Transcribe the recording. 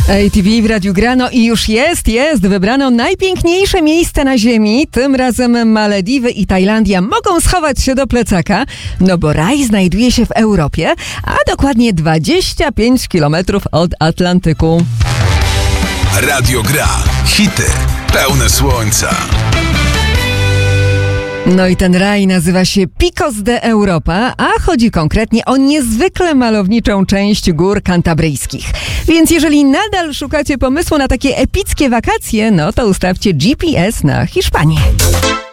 ATV w Radiu Grano i już jest. Wybrano najpiękniejsze miejsce na ziemi. Tym razem Malediwy i Tajlandia mogą schować się do plecaka, no bo raj znajduje się w Europie, a dokładnie 25 kilometrów od Atlantyku. Radio Gra. Hity pełne słońca. No i ten raj nazywa się Picos de Europa, a chodzi konkretnie o niezwykle malowniczą część gór kantabryjskich. Więc jeżeli nadal szukacie pomysłu na takie epickie wakacje, no to ustawcie GPS na Hiszpanię.